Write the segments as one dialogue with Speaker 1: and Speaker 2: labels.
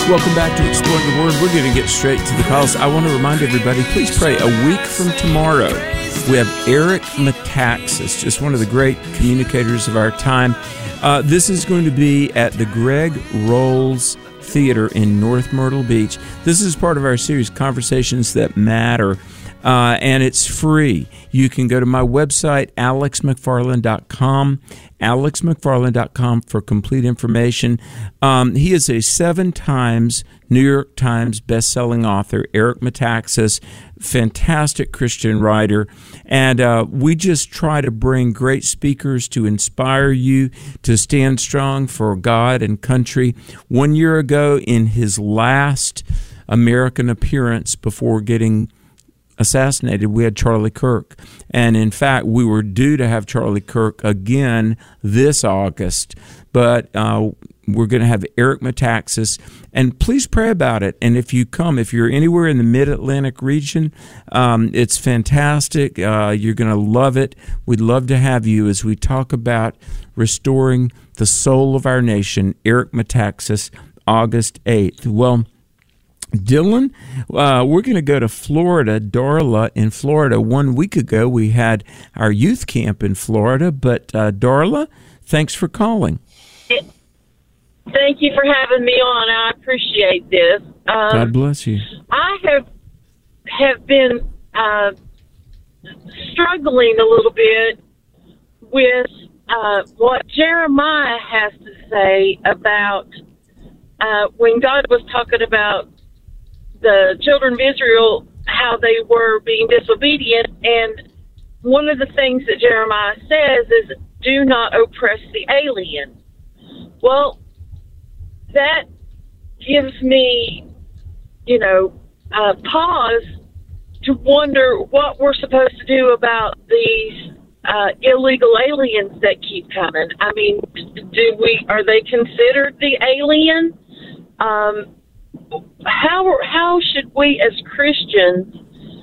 Speaker 1: Welcome back to Exploring the Word. We're going to get straight to the calls. I want to remind everybody, please pray. A week from tomorrow, we have Eric Metaxas, just one of the great communicators of our time. This is going to be at the Greg Rolls Theater in North Myrtle Beach. This is part of our series, Conversations That Matter, and it's free. You can go to my website, alexmcfarland.com, alexmcfarland.com for complete information. He is a 7 times New York Times best-selling author, Eric Metaxas, fantastic Christian writer, and we just try to bring great speakers to inspire you to stand strong for God and country. 1 year ago, in his last American appearance before getting assassinated, we had Charlie Kirk. And in fact, we were due to have Charlie Kirk again this August, but we're going to have Eric Metaxas, and please pray about it. And if you come, if you're anywhere in the Mid-Atlantic region, it's fantastic. You're going to love it. We'd love to have you as we talk about restoring the soul of our nation. Eric Metaxas, August 8th. Well, Dylan, we're going to go to Florida, Darla in Florida. 1 week ago, we had our youth camp in Florida, but Darla, thanks for calling.
Speaker 2: Thank you for having me on. I appreciate this.
Speaker 1: God bless you.
Speaker 2: I have been struggling a little bit with what Jeremiah has to say about when God was talking about the children of Israel, how they were being disobedient. And one of the things that Jeremiah says is, do not oppress the alien. Well, that gives me, pause to wonder what we're supposed to do about these illegal aliens that keep coming. I mean, are they considered the alien? How should we as Christians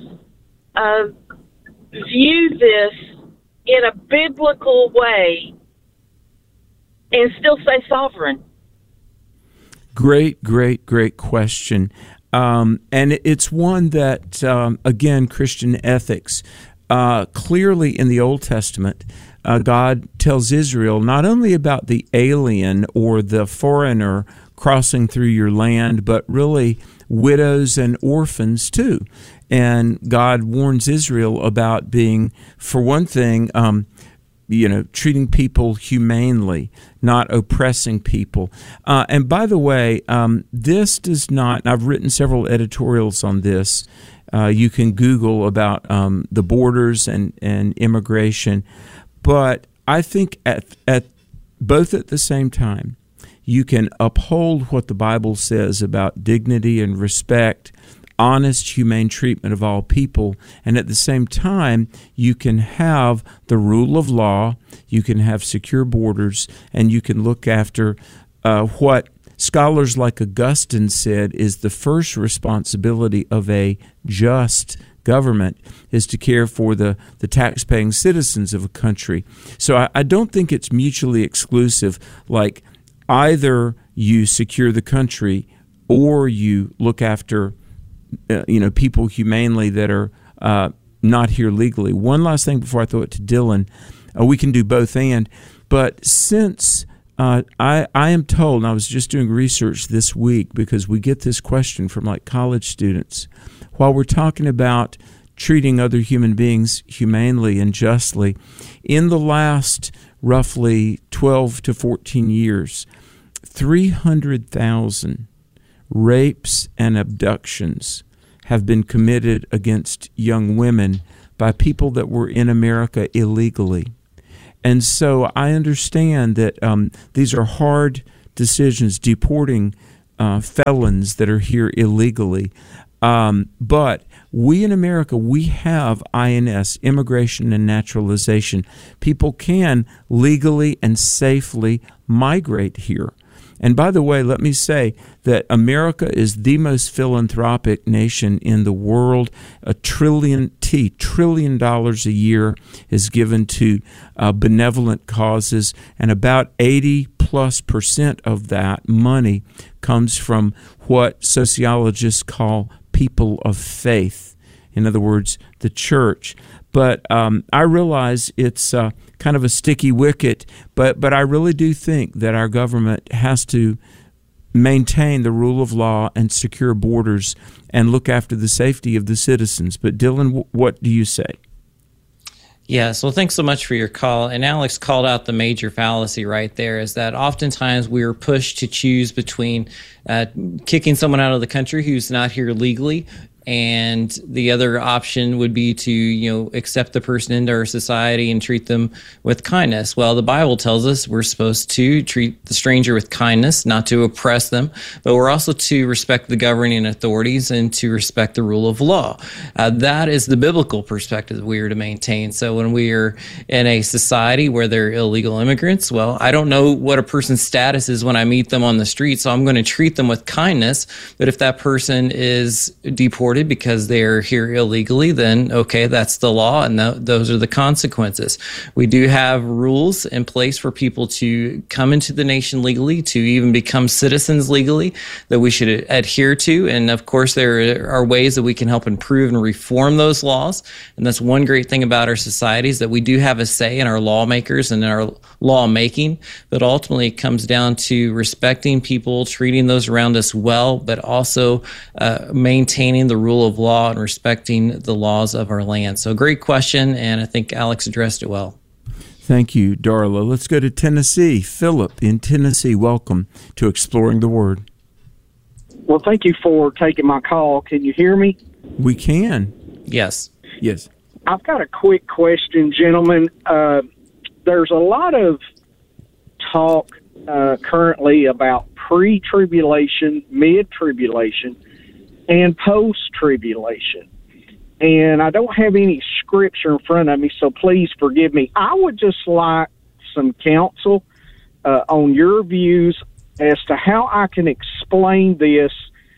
Speaker 2: view this in a biblical way and still say sovereign?
Speaker 1: Great question. And it's one that, again, Christian ethics, clearly in the Old Testament, God tells Israel not only about the alien or the foreigner crossing through your land, but really widows and orphans too. And God warns Israel about being, for one thing, treating people humanely, not oppressing people. And by the way, this does not, I've written several editorials on this. You can Google about the borders and immigration. But I think at both at the same time, you can uphold what the Bible says about dignity and respect, honest, humane treatment of all people, and at the same time, you can have the rule of law, you can have secure borders, and you can look after what scholars like Augustine said is the first responsibility of a just government is to care for the tax-paying citizens of a country. So I don't think it's mutually exclusive, like either you secure the country or you look after people humanely that are not here legally. One last thing before I throw it to Dylan. We can do both but since I am told, and I was just doing research this week because we get this question from like college students, while we're talking about treating other human beings humanely and justly, in the last roughly 12 to 14 years, 300,000 rapes and abductions have been committed against young women by people that were in America illegally. And so I understand that these are hard decisions, deporting felons that are here illegally. But we in America, we have INS, Immigration and Naturalization. People can legally and safely migrate here. And by the way, let me say that America is the most philanthropic nation in the world. $1 trillion a year is given to benevolent causes, and about 80+% of that money comes from what sociologists call people of faith. In other words, the church. But I realize it's kind of a sticky wicket, but I really do think that our government has to maintain the rule of law and secure borders and look after the safety of the citizens. But Dylan, what do you say?
Speaker 3: Yes, well, thanks so much for your call. And Alex called out the major fallacy right there, is that oftentimes we are pushed to choose between kicking someone out of the country who's not here legally, and the other option would be to, accept the person into our society and treat them with kindness. Well, the Bible tells us we're supposed to treat the stranger with kindness, not to oppress them, but we're also to respect the governing authorities and to respect the rule of law. That is the biblical perspective that we are to maintain. So when we are in a society where they're illegal immigrants, well, I don't know what a person's status is when I meet them on the street, so I'm going to treat them with kindness. But if that person is deported because they're here illegally, then okay, that's the law, and those are the consequences. We do have rules in place for people to come into the nation legally, to even become citizens legally, that we should adhere to. And of course, there are ways that we can help improve and reform those laws. And that's one great thing about our society, is that we do have a say in our lawmakers and in our lawmaking. But ultimately, it comes down to respecting people, treating those around us well, but also maintaining the rule of law and respecting the laws of our land. So great question, and I think Alex addressed it well.
Speaker 1: Thank you, Darla. Let's go to Tennessee. Philip in Tennessee, welcome to Exploring the Word.
Speaker 4: Well, thank you for taking my call. Can you hear me?
Speaker 1: We can.
Speaker 3: Yes.
Speaker 1: Yes.
Speaker 4: I've got a quick question, gentlemen. There's a lot of talk currently about pre-tribulation, mid-tribulation, and post-tribulation. And I don't have any scripture in front of me, so please forgive me. I would just like some counsel on your views as to how I can explain this.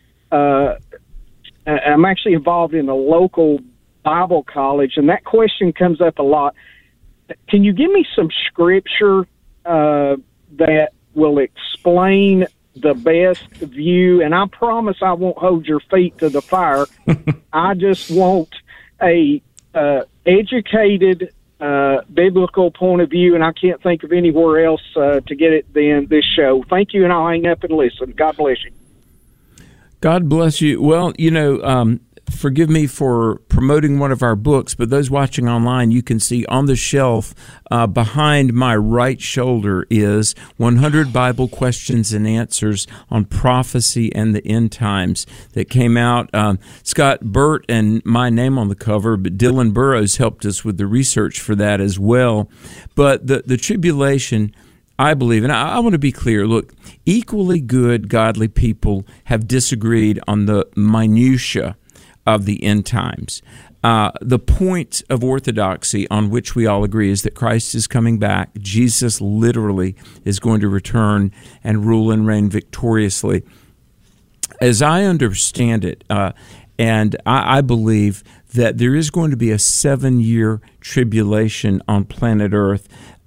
Speaker 4: I'm actually involved in a local Bible college, and that question comes up a lot. Can you give me some scripture that will explain the best view? And I promise I won't hold your feet to the fire. I just want a educated biblical point of view, and I can't think of anywhere else to get it than this show. Thank you, and I'll hang up and listen. God bless you.
Speaker 1: God bless you. Well, forgive me for promoting one of our books, but those watching online, you can see on the shelf behind my right shoulder is 100 Bible Questions and Answers on Prophecy and the End Times that came out. It's got Bert and my name on the cover, but Dylan Burrows helped us with the research for that as well. But the tribulation, I believe, and I want to be clear, look, equally good, godly people have disagreed on the minutia of the end times. The point of orthodoxy on which we all agree is that Christ is coming back. Jesus literally is going to return and rule and reign victoriously. As I understand it, and I believe that there is going to be a 7-year tribulation on planet Earth.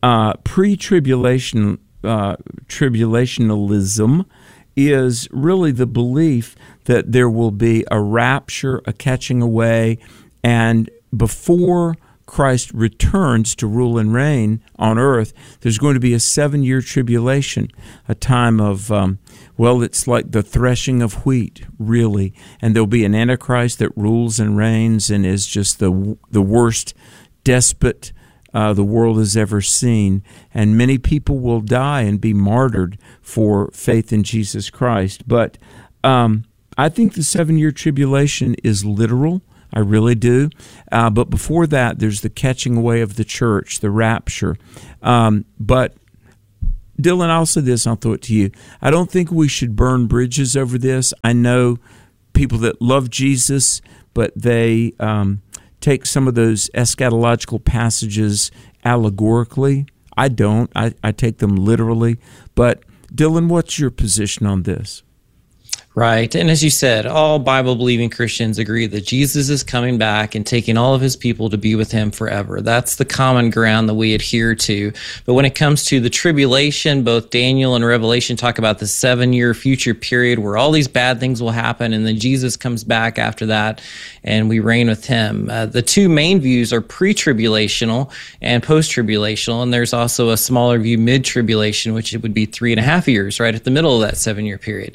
Speaker 1: Tribulationalism is really the belief that there will be a rapture, a catching away, and before Christ returns to rule and reign on earth, there's going to be a 7-year tribulation, a time of, it's like the threshing of wheat, really. And there'll be an Antichrist that rules and reigns and is just the worst despot the world has ever seen. And many people will die and be martyred for faith in Jesus Christ. But I think the 7-year tribulation is literal. I really do. But before that, there's the catching away of the church, the rapture. But Dylan, I'll say this, I'll throw it to you. I don't think we should burn bridges over this. I know people that love Jesus, but they take some of those eschatological passages allegorically. I don't. I take them literally. But Dylan, what's your position on this?
Speaker 3: Right. And as you said, all Bible-believing Christians agree that Jesus is coming back and taking all of his people to be with him forever. That's the common ground that we adhere to. But when it comes to the tribulation, both Daniel and Revelation talk about the 7-year future period where all these bad things will happen, and then Jesus comes back after that, and we reign with him. The two main views are pre-tribulational and post-tribulational, and there's also a smaller view, mid-tribulation, which it would be 3.5 years, right at the middle of that 7-year period.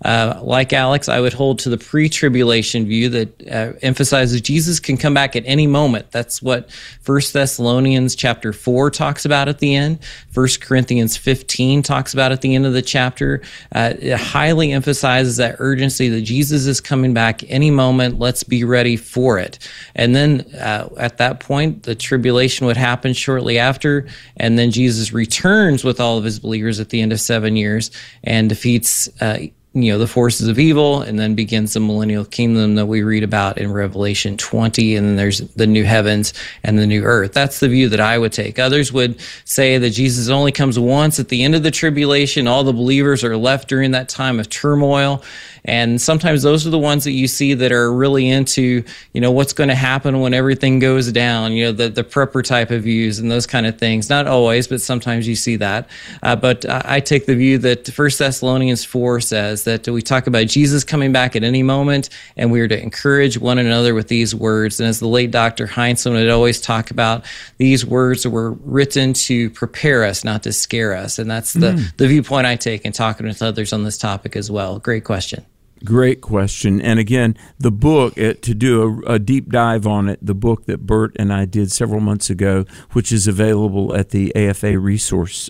Speaker 3: Like Alex, I would hold to the pre-tribulation view that emphasizes Jesus can come back at any moment. That's what 1 Thessalonians chapter 4 talks about at the end. 1 Corinthians 15 talks about at the end of the chapter. It highly emphasizes that urgency that Jesus is coming back any moment. Let's be ready for it. And then at that point, the tribulation would happen shortly after, and then Jesus returns with all of his believers at the end of 7 years and defeats the forces of evil, and then begins the millennial kingdom that we read about in Revelation 20, and then there's the new heavens and the new earth. That's the view that I would take. Others would say that Jesus only comes once at the end of the tribulation. All the believers are left during that time of turmoil. And sometimes those are the ones that you see that are really into, what's going to happen when everything goes down, the prepper type of views and those kind of things. Not always, but sometimes you see that. But I take the view that 1 Thessalonians 4 says that we talk about Jesus coming back at any moment, and we are to encourage one another with these words. And as the late Dr. Heinsohn would always talk about, these words were written to prepare us, not to scare us. And that's the viewpoint I take in talking with others on this topic as well. Great question.
Speaker 1: Great question. And again, the book, to do a deep dive on it, the book that Bert and I did several months ago, which is available at the AFA resource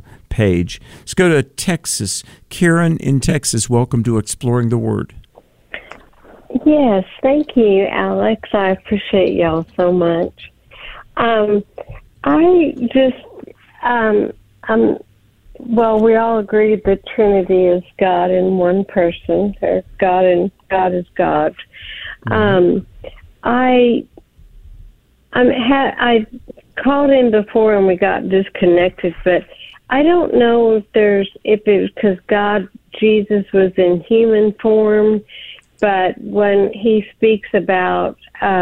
Speaker 1: page. Let's go to Texas. Karen in Texas, welcome to Exploring the Word.
Speaker 5: Yes, thank you, Alex. I appreciate y'all so much. We all agree that Trinity is God in one person, or God and God is God. I called in before and we got disconnected, but I don't know if it was because Jesus was in human form, but when he speaks about,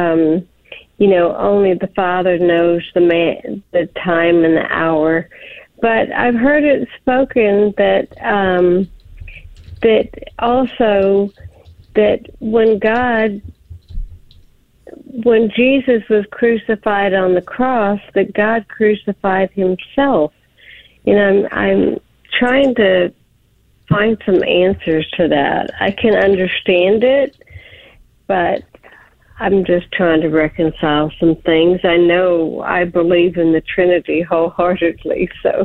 Speaker 5: only the Father knows the time and the hour. But I've heard it spoken that when Jesus was crucified on the cross, that God crucified himself. I'm trying to find some answers to that. I can understand it, but I'm just trying to reconcile some things. I know I believe in the Trinity wholeheartedly, so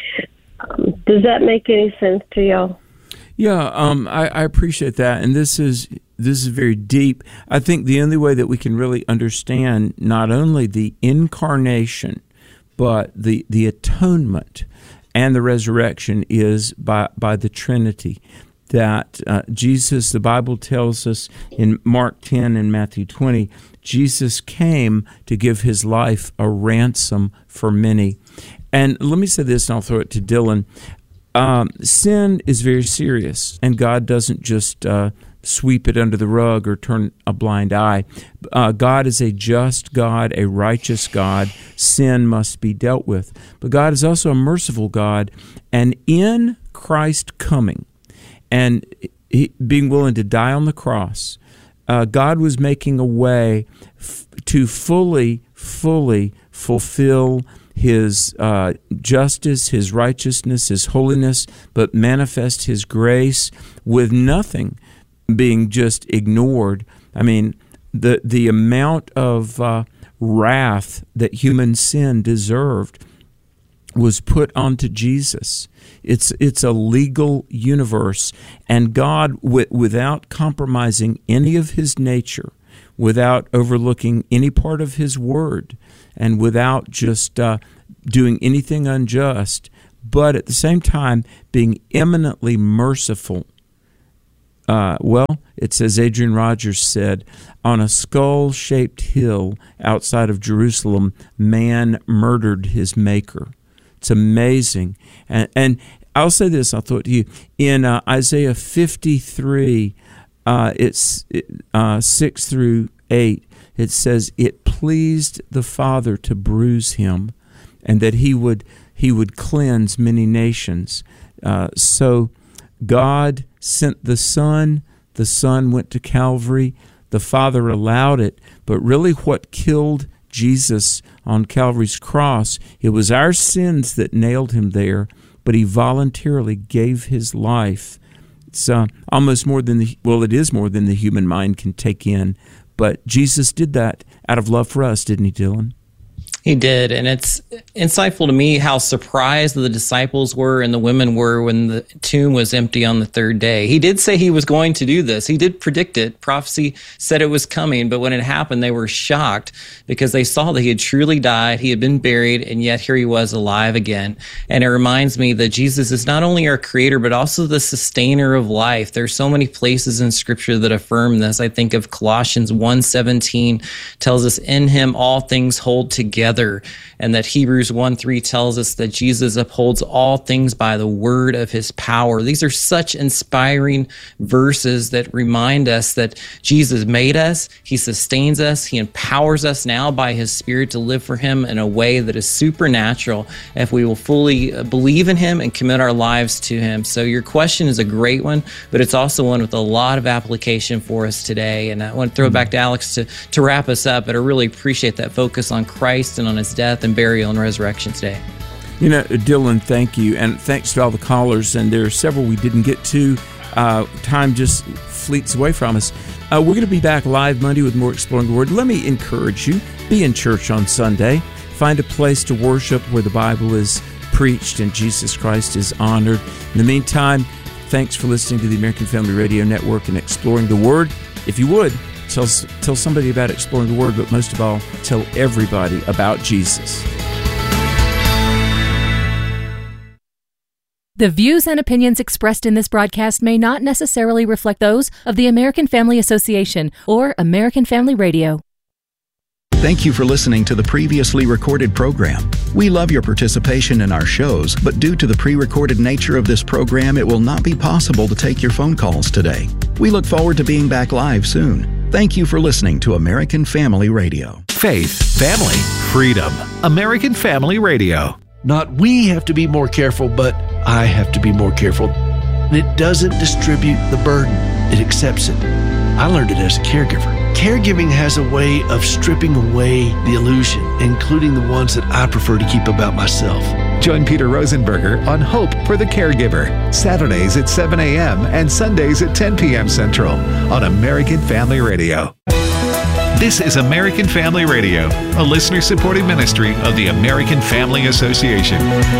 Speaker 5: does that make any sense to y'all?
Speaker 1: Yeah, I appreciate that, and this is very deep. I think the only way that we can really understand not only the incarnation, but the atonement and the resurrection is by the Trinity. That Jesus, the Bible tells us in Mark 10 and Matthew 20, Jesus came to give his life a ransom for many. And let me say this, and I'll throw it to Dylan. Sin is very serious, and God doesn't just sweep it under the rug or turn a blind eye. God is a just God, a righteous God. Sin must be dealt with. But God is also a merciful God, and in Christ coming, and being willing to die on the cross, God was making a way to fully fulfill his justice, his righteousness, his holiness, but manifest his grace with nothing being just ignored. I mean, the amount of wrath that human sin deserved was put onto Jesus. It's a legal universe, and God, without compromising any of his nature, without overlooking any part of his word, and without just doing anything unjust, but at the same time being eminently merciful. It says, Adrian Rogers said, on a skull-shaped hill outside of Jerusalem, man murdered his maker. It's amazing. And I'll say this, I'll throw it to you. In Isaiah 53, it's 6 through 8, it says, "It pleased the Father to bruise him, and that he would cleanse many nations." So God sent the Son went to Calvary, the Father allowed it, but really what killed Jesus on Calvary's cross, it was our sins that nailed him there, but he voluntarily gave his life. It's almost more than it is more than the human mind can take in, but Jesus did that out of love for us, didn't he, Dylan?
Speaker 3: He did, and it's insightful to me how surprised the disciples were and the women were when the tomb was empty on the third day. He did say he was going to do this. He did predict it. Prophecy said it was coming, but when it happened, they were shocked because they saw that he had truly died, he had been buried, and yet here he was alive again. And it reminds me that Jesus is not only our creator, but also the sustainer of life. There's so many places in Scripture that affirm this. I think of Colossians 1:17 tells us, "In him all things hold together." And that Hebrews 1:3 tells us that Jesus upholds all things by the word of his power. These are such inspiring verses that remind us that Jesus made us, he sustains us, he empowers us now by his Spirit to live for him in a way that is supernatural if we will fully believe in him and commit our lives to him. So your question is a great one, but it's also one with a lot of application for us today. And I want to throw it back to Alex to wrap us up, but I really appreciate that focus on Christ and on his death and burial and resurrection today.
Speaker 1: You know, Dylan, thank you, and thanks to all the callers, and there are several we didn't get to. Time just fleets away from us. We're going to be back live Monday with more Exploring the Word. Let me encourage you, be in church on Sunday. Find a place to worship where the Bible is preached and Jesus Christ is honored. In the meantime, thanks for listening to the American Family Radio Network and Exploring the Word. If you would, tell somebody about Exploring the Word, but most of all, tell everybody about Jesus.
Speaker 6: The views and opinions expressed in this broadcast may not necessarily reflect those of the American Family Association or American Family Radio.
Speaker 7: Thank you for listening to the previously recorded program. We love your participation in our shows, but due to the pre-recorded nature of this program, it will not be possible to take your phone calls today. We look forward to being back live soon. Thank you for listening to American Family Radio.
Speaker 8: Faith, family, freedom. American Family Radio.
Speaker 9: Not we have to be more careful, but I have to be more careful. It doesn't distribute the burden. It accepts it. I learned it as a caregiver. Caregiving has a way of stripping away the illusion, including the ones that I prefer to keep about myself.
Speaker 8: Join Peter Rosenberger on Hope for the Caregiver, Saturdays at 7 a.m. and Sundays at 10 p.m. Central on American Family Radio. This is American Family Radio, a listener-supported ministry of the American Family Association.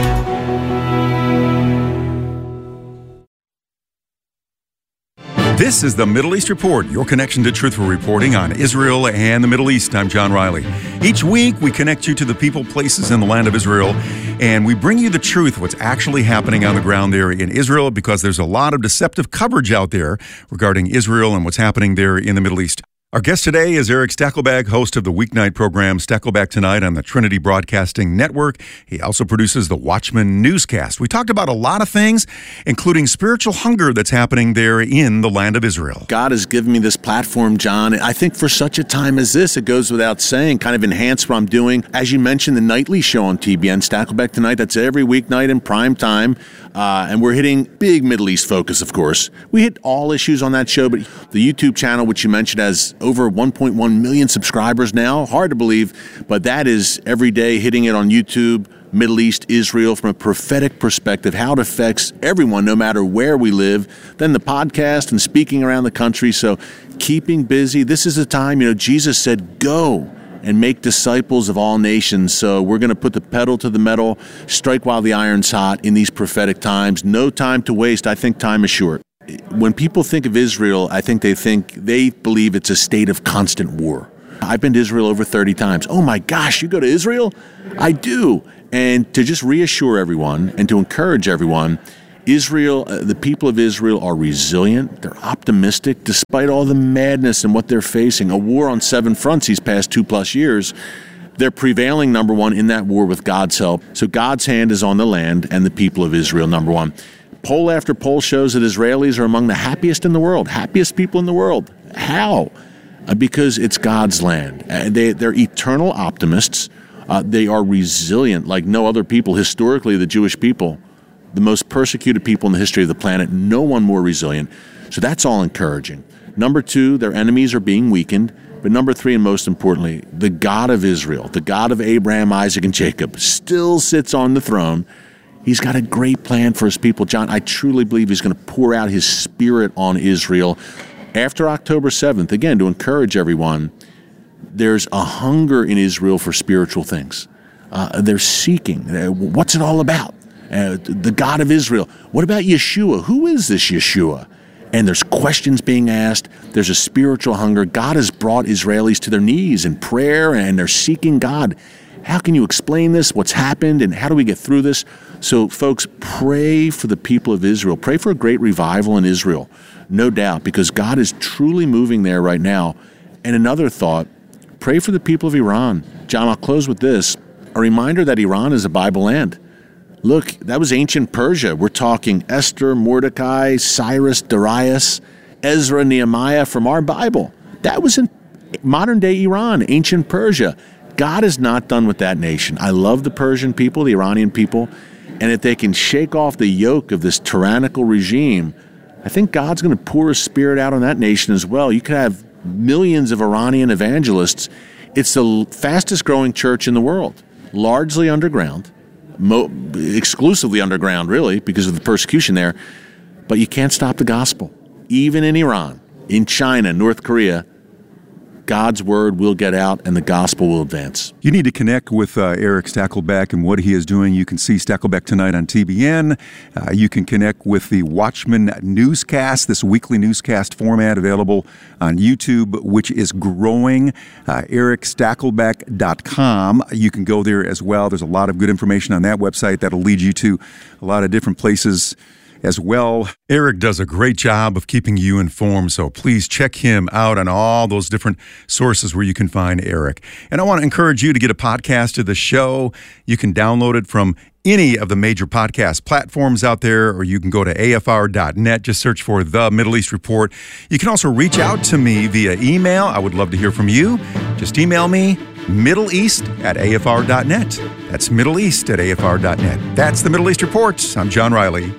Speaker 10: This is the Middle East Report, your connection to truthful reporting on Israel and the Middle East. I'm John Riley. Each week, we connect you to the people, places in the land of Israel, and we bring you the truth, what's actually happening on the ground there in Israel, because there's a lot of deceptive coverage out there regarding Israel and what's happening there in the Middle East. Our guest today is Eric Stakelbeck, host of the weeknight program Stakelbeck Tonight on the Trinity Broadcasting Network. He also produces the Watchman newscast. We talked about a lot of things, including spiritual hunger that's happening there in the land of Israel.
Speaker 11: God has given me this platform, John. I think for such a time as this, it goes without saying, kind of enhance what I'm doing. As you mentioned, the nightly show on TBN, Stakelbeck Tonight, that's every weeknight in prime time. And we're hitting big Middle East focus, of course. We hit all issues on that show, but the YouTube channel, which you mentioned, has over 1.1 million subscribers now. Hard to believe, but that is every day hitting it on YouTube, Middle East, Israel, from a prophetic perspective, how it affects everyone, no matter where we live. Then the podcast and speaking around the country. So keeping busy. This is the time, Jesus said, go and make disciples of all nations. So we're going to put the pedal to the metal, strike while the iron's hot in these prophetic times. No time to waste. I think time is short. When people think of Israel, I think they believe it's a state of constant war. I've been to Israel over 30 times. Oh my gosh, you go to Israel? I do. And to just reassure everyone and to encourage everyone, Israel, the people of Israel are resilient. They're optimistic despite all the madness and what they're facing. A war on 7 fronts these past 2+ years. They're prevailing, number one, in that war with God's help. So God's hand is on the land and the people of Israel, number one. Poll after poll shows that Israelis are among the happiest in the world, happiest people in the world. How? Because it's God's land. They're eternal optimists. They are resilient like no other people. Historically, the Jewish people, the most persecuted people in the history of the planet, no one more resilient. So that's all encouraging. Number two, their enemies are being weakened. But number three, and most importantly, the God of Israel, the God of Abraham, Isaac, and Jacob, still sits on the throne. He's got a great plan for his people. John, I truly believe he's going to pour out his Spirit on Israel after October 7th. Again, to encourage everyone, there's a hunger in Israel for spiritual things. They're seeking. What's it all about? The God of Israel. What about Yeshua? Who is this Yeshua? And there's questions being asked. There's a spiritual hunger. God has brought Israelis to their knees in prayer, and they're seeking God. How can you explain this? What's happened? And how do we get through this? So, folks, pray for the people of Israel. Pray for a great revival in Israel, no doubt, because God is truly moving there right now. And another thought, pray for the people of Iran. John, I'll close with this. A reminder that Iran is a Bible land. Look, that was ancient Persia. We're talking Esther, Mordecai, Cyrus, Darius, Ezra, Nehemiah from our Bible. That was in modern-day Iran, ancient Persia. God is not done with that nation. I love the Persian people, the Iranian people, and if they can shake off the yoke of this tyrannical regime, I think God's going to pour His Spirit out on that nation as well. You could have millions of Iranian evangelists. It's the fastest-growing church in the world, largely underground. Exclusively underground, really, because of the persecution there. But you can't stop the gospel. Even in Iran, in China, North Korea, God's word will get out and the gospel will advance.
Speaker 10: You need to connect with Eric Stakelbeck and what he is doing. You can see Stakelbeck tonight on TBN. You can connect with the Watchman newscast, this weekly newscast format available on YouTube, which is growing. EricStakelbeck.com. You can go there as well. There's a lot of good information on that website that'll lead you to a lot of different places as well. Eric does a great job of keeping you informed, so please check him out on all those different sources where you can find Eric. And I want to encourage you to get a podcast of the show. You can download it from any of the major podcast platforms out there, or you can go to afr.net, just search for The Middle East Report. You can also reach out to me via email. I would love to hear from you. Just email me, middleeast@afr.net. That's middleeast@afr.net. That's The Middle East Report. I'm John Riley.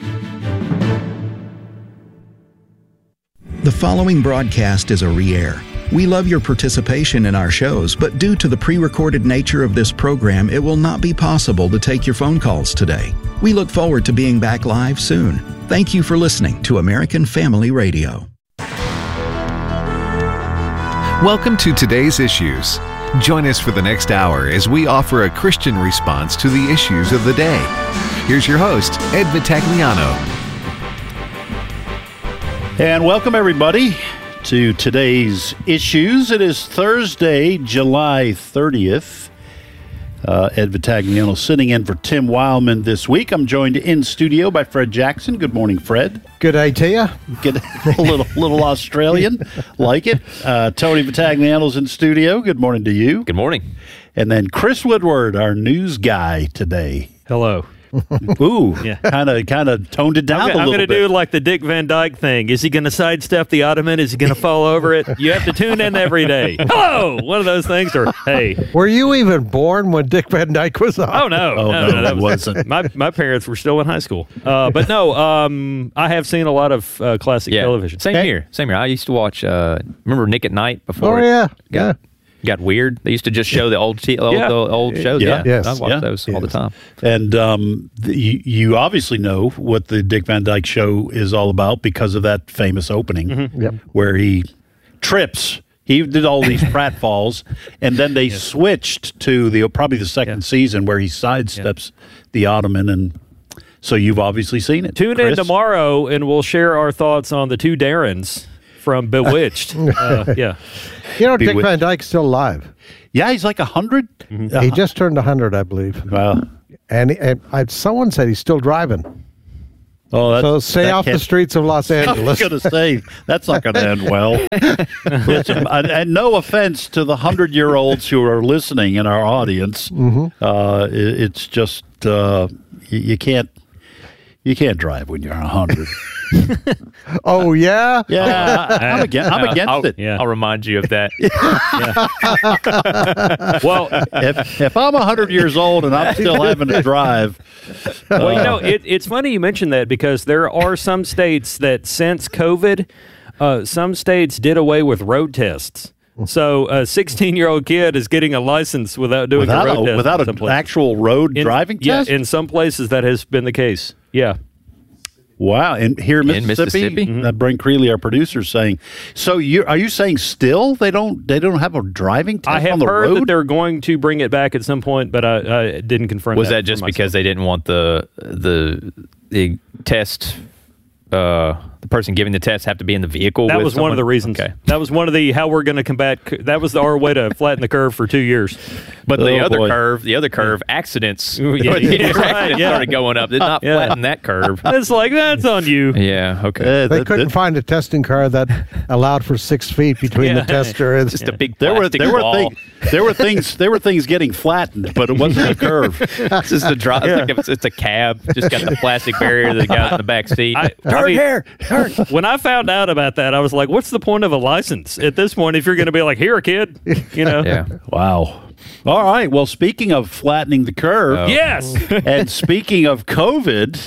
Speaker 7: The following broadcast is a re-air. We love your participation in our shows, but due to the pre-recorded nature of this program, it will not be possible to take your phone calls today. We look forward to being back live soon. Thank you for listening to American Family Radio.
Speaker 8: Welcome to Today's Issues. Join us for the next hour as we offer a Christian response to the issues of the day. Here's your host, Ed Vitagliano.
Speaker 12: And welcome, everybody, to today's issues. It is Thursday, July 30th. Ed Vitagliano sitting in for Tim Wildman this week. I'm joined in studio by Fred Jackson. Good morning, Fred.
Speaker 13: Good day to you.
Speaker 12: Get a little Australian, like it. Tony Vitagliano's in studio. Good morning to you.
Speaker 14: Good morning.
Speaker 12: And then Chris Woodward, our news guy today.
Speaker 14: Hello.
Speaker 12: Ooh, yeah. kind of toned it down a little bit.
Speaker 14: I'm going to do like the Dick Van Dyke thing. Is he going to sidestep the ottoman? Is he going to fall over it? You have to tune in every day. Hello! One of those things, or hey.
Speaker 13: Were you even born when Dick Van Dyke was on?
Speaker 14: Oh, no. No, that wasn't. My parents were still in high school. But no, I have seen a lot of classic television.
Speaker 15: Same here. I used to watch, remember Nick at Night before?
Speaker 13: Oh, yeah.
Speaker 15: Got weird. They used to just show the old shows.
Speaker 12: Yeah.
Speaker 15: Yes. I watched those all the time.
Speaker 12: And you obviously know what the Dick Van Dyke Show is all about because of that famous opening where he trips. He did all these pratfalls, and then they switched to probably the second season where he sidesteps the ottoman, and so you've obviously seen it.
Speaker 14: Tune in tomorrow, and we'll share our thoughts on the two Darrens from Bewitched.
Speaker 13: You know, Dick Van Dyke's still alive.
Speaker 12: Yeah, he's like 100.
Speaker 13: Mm-hmm. He just turned 100, I believe.
Speaker 12: Wow.
Speaker 13: And someone said he's still driving.
Speaker 12: Oh,
Speaker 13: so stay off the streets of Los Angeles.
Speaker 12: I was going to say, that's not going to end well. And no offense to the 100-year-olds who are listening in our audience. It's just you can't drive when you're 100.
Speaker 13: Oh, yeah?
Speaker 12: Yeah, I'm against it.
Speaker 15: I'll remind you of that.
Speaker 12: Well, if I'm 100 years old and I'm still having to drive.
Speaker 14: Well, it's funny you mentioned that because there are some states that since COVID, some states did away with road tests. So a 16-year-old kid is getting a license without doing a road test.
Speaker 12: Without an actual road driving test?
Speaker 14: Yeah, in some places that has been the case. Yeah.
Speaker 12: Wow, and here in Mississippi? Brent Creeley, our producer, is saying. So are you saying still they don't have a driving test on the road?
Speaker 14: I have heard that they're going to bring it back at some point, but I didn't confirm.
Speaker 15: Was that just because they didn't want the test? The person giving the test have to be in the vehicle.
Speaker 14: That
Speaker 15: with
Speaker 14: was
Speaker 15: someone?
Speaker 14: One of the reasons.
Speaker 15: Okay.
Speaker 14: That was one of the how we're going to combat. That was our way to flatten the curve for 2 years.
Speaker 15: But the other curve, accidents. Started going up. Did not flatten that curve.
Speaker 14: It's like that's on you.
Speaker 15: Yeah. Okay.
Speaker 13: They couldn't find a testing car that allowed for 6 feet between the tester and
Speaker 15: just a big plastic wall.
Speaker 12: There were things getting flattened, but it wasn't a curve.
Speaker 15: It's just a drop. It's a cab. Just got the plastic barrier that got in the back seat.
Speaker 14: When I found out about that, I was like, "What's the point of a license at this point? If you're going to be like, here, kid, you know?"
Speaker 15: Yeah.
Speaker 12: Wow. All right. Well, speaking of flattening the curve,
Speaker 14: yes,
Speaker 12: and speaking of COVID,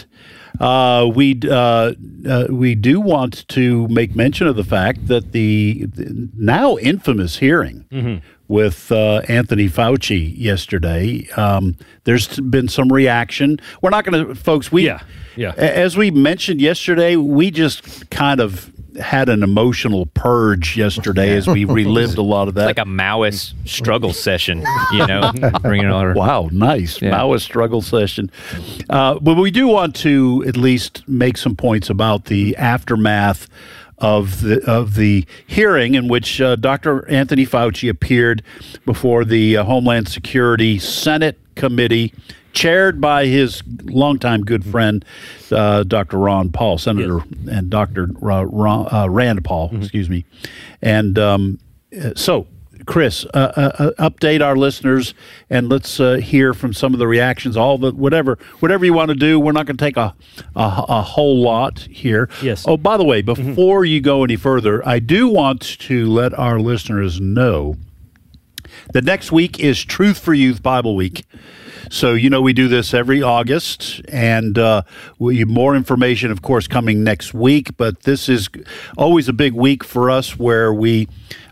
Speaker 12: we do want to make mention of the fact that the now infamous hearing with Anthony Fauci yesterday. There's been some reaction. We're not going to, folks. As we mentioned yesterday, we just kind of had an emotional purge yesterday as we relived a lot of that.
Speaker 15: It's like a Maoist struggle session, bringing it on.
Speaker 12: Wow, nice. Yeah. Maoist struggle session. But we do want to at least make some points about the aftermath of the hearing in which Dr. Anthony Fauci appeared before the Homeland Security Senate Committee, chaired by his longtime good friend, Dr. Ron Paul, Senator and Dr. Rand Paul, excuse me. And so, Chris, update our listeners, and let's hear from some of the reactions. Whatever you want to do. We're not going to take a whole lot here.
Speaker 14: Yes.
Speaker 12: Oh, by the way, before you go any further, I do want to let our listeners know that next week is Truth for Youth Bible Week. So, we do this every August, and we have more information, of course, coming next week. But this is always a big week for us where we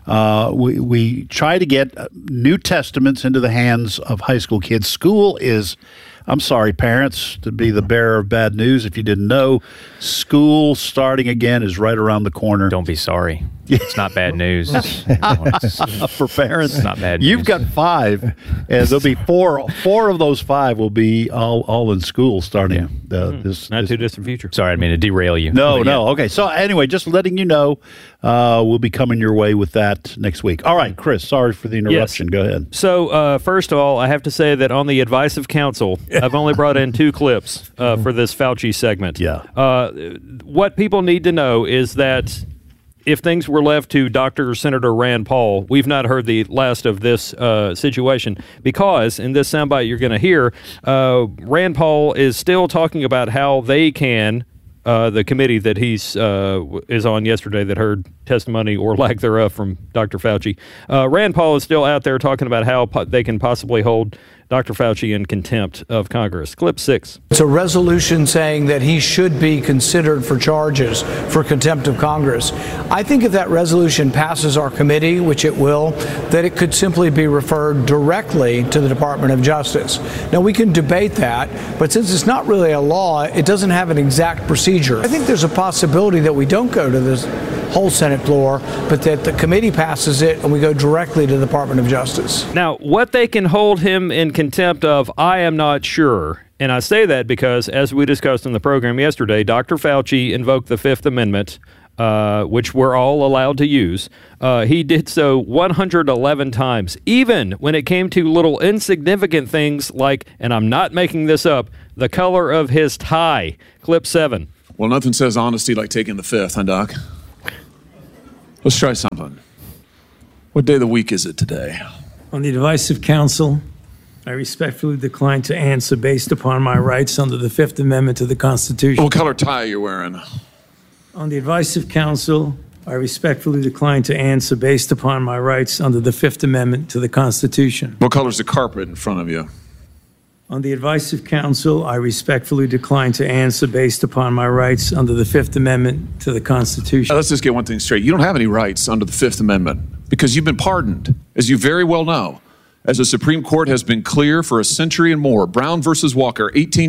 Speaker 12: try to get New Testaments into the hands of high school kids. School is, I'm sorry, parents, to be the bearer of bad news. If you didn't know, school starting again is right around the corner.
Speaker 15: Don't be sorry. It's not bad news.
Speaker 12: For parents,
Speaker 15: it's not bad news.
Speaker 12: You've got 5, and there'll be 4. 4 of those 5 will be all in school starting this.
Speaker 14: Not too distant future.
Speaker 15: Sorry, I didn't mean to derail you.
Speaker 12: No. Okay. So anyway, just letting you know, we'll be coming your way with that next week. All right, Chris. Sorry for the interruption.
Speaker 14: Yes.
Speaker 12: Go ahead.
Speaker 14: So first of all, I have to say that on the advice of counsel, I've only brought in 2 clips for this Fauci segment.
Speaker 12: Yeah.
Speaker 14: What people need to know is that if things were left to Senator Rand Paul, we've not heard the last of this situation because in this soundbite you're going to hear, Rand Paul is still talking about how they can, the committee that he's is on yesterday that heard testimony or lack thereof from Dr. Fauci. Rand Paul is still out there talking about how they can possibly hold Dr. Fauci in contempt of Congress. Clip 6.
Speaker 16: It's a resolution saying that he should be considered for charges for contempt of Congress. I think if that resolution passes our committee, which it will, that it could simply be referred directly to the Department of Justice. Now, we can debate that, but since it's not really a law, it doesn't have an exact procedure. I think there's a possibility that we don't go to this whole Senate floor, but that the committee passes it and we go directly to the Department of Justice.
Speaker 14: Now, what they can hold him in contempt of, I am not sure. And I say that because, as we discussed in the program yesterday, Dr. Fauci invoked the Fifth Amendment, which we're all allowed to use. He did so 111 times, even when it came to little insignificant things like, and I'm not making this up, the color of his tie. Clip 7.
Speaker 17: Well, nothing says honesty like taking the fifth, huh, Doc? Let's try something. What day of the week is it today?
Speaker 18: On the advice of counsel, I respectfully decline to answer based upon my rights under the Fifth Amendment to the Constitution.
Speaker 17: What color tie are you wearing?
Speaker 18: On the advice of counsel, I respectfully decline to answer based upon my rights under the Fifth Amendment to the Constitution.
Speaker 17: What color's the carpet in front of you?
Speaker 18: On the advice of counsel, I respectfully decline to answer based upon my rights under the Fifth Amendment to the Constitution.
Speaker 17: Let's just get one thing straight. You don't have any rights under the Fifth Amendment because you've been pardoned, as you very well know. As the Supreme Court has been clear for a century and more, Brown versus Walker,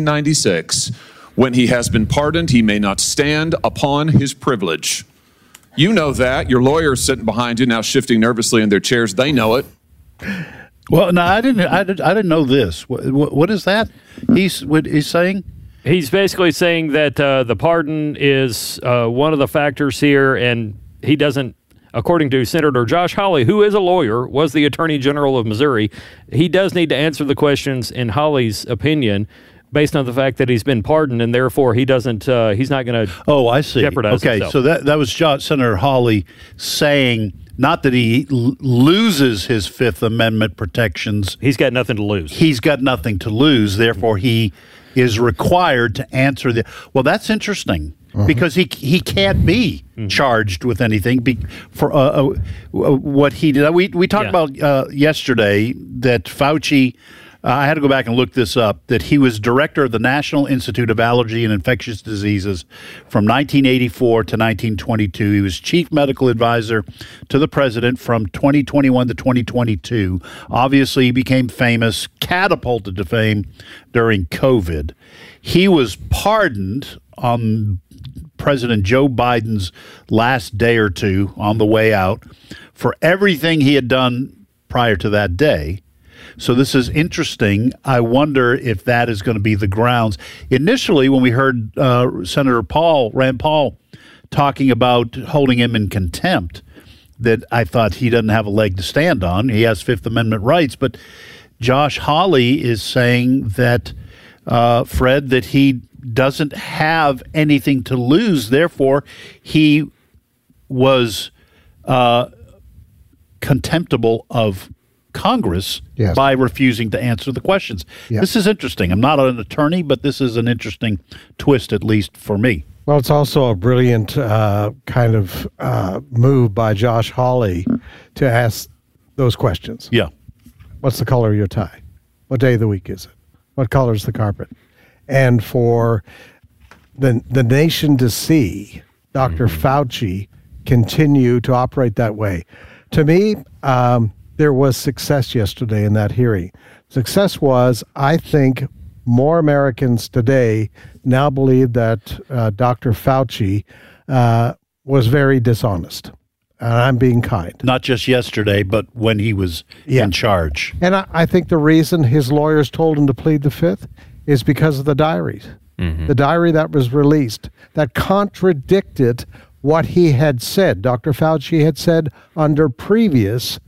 Speaker 17: 1896, when he has been pardoned, he may not stand upon his privilege. You know that. Your lawyer's sitting behind you now, shifting nervously in their chairs. They know it.
Speaker 12: Well, no, I didn't know this. What is that? What he's saying?
Speaker 14: He's basically saying that the pardon is one of the factors here, and he doesn't, according to Senator Josh Hawley, who is a lawyer, was the Attorney General of Missouri, he does need to answer the questions, in Hawley's opinion, based on the fact that he's been pardoned, and therefore he doesn't. He's not going to.
Speaker 12: Oh, I see.
Speaker 14: Jeopardize himself.
Speaker 12: So that was Senator Hawley saying not that he loses his Fifth Amendment protections.
Speaker 14: He's got nothing to lose.
Speaker 12: He's got nothing to lose. Therefore, he is required to answer the. Well, that's interesting. Because he can't be charged with anything for what he did. We talked about yesterday that Fauci. I had to go back and look this up, that he was director of the National Institute of Allergy and Infectious Diseases from 1984 to 1922. He was chief medical advisor to the president from 2021 to 2022. Obviously, he became famous, catapulted to fame during COVID. He was pardoned on President Joe Biden's last day or two on the way out for everything he had done prior to that day. So this is interesting. I wonder if that is going to be the grounds. Initially, when we heard Senator Rand Paul, talking about holding him in contempt, that I thought he doesn't have a leg to stand on. He has Fifth Amendment rights. But Josh Hawley is saying that, Fred, that he doesn't have anything to lose. Therefore, he was contemptible of Congress by refusing to answer the questions. Yes. This is interesting. I'm not an attorney, but this is an interesting twist, at least for me.
Speaker 13: Well, it's also a brilliant kind of move by Josh Hawley to ask those questions.
Speaker 12: Yeah.
Speaker 13: What's the color of your tie? What day of the week is it? What color is the carpet? And for the nation to see Dr. Fauci continue to operate that way. To me, there was success yesterday in that hearing. Success was, I think, more Americans today now believe that Dr. Fauci was very dishonest. And I'm being kind.
Speaker 12: Not just yesterday, but when he was in charge.
Speaker 13: And I think the reason his lawyers told him to plead the Fifth is because of the diaries. The diary that was released that contradicted what he had said. Dr. Fauci had said under previous